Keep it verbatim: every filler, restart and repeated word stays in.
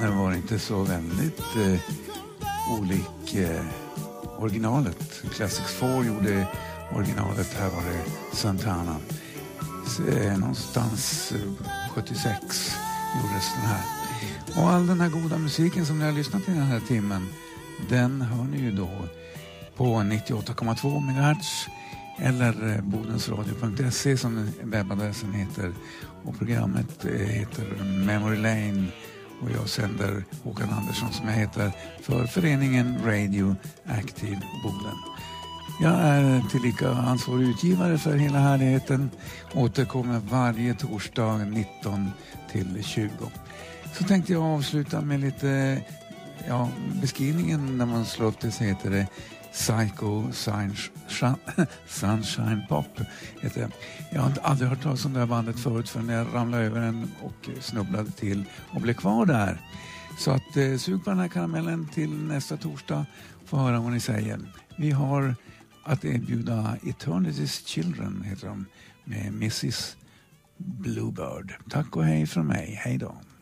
Den var inte så väldigt eh, olik eh, originalet. Classics four gjorde originalet, här var det Santana. Så, eh, någonstans eh, sjuttiosex gjordes den här. Och all den här goda musiken som ni har lyssnat till den här timmen, den hör ni ju då på nittioåtta komma två megahertz eller bodensradio punkt se som webbadressen heter, och programmet heter Memory Lane och jag sänder Håkan Andersson som jag heter för föreningen Radio Active Boden. Jag är tillika ansvarig utgivare för hela härligheten, återkommer varje torsdag nitton till tjugo. Så tänkte jag avsluta med lite, ja, beskrivningen när man slår upp det så heter det Psycho Sunshine, Sunshine Pop heter det. Jag har aldrig hört talas om det här bandet förut förrän jag ramlade över den och snubblade till och blev kvar där. Så att eh, sug på den här karamellen till nästa torsdag, få höra vad ni säger. Vi har att erbjuda Eternity's Children heter de, med missus Bluebird. Tack och hej från mig, hej då.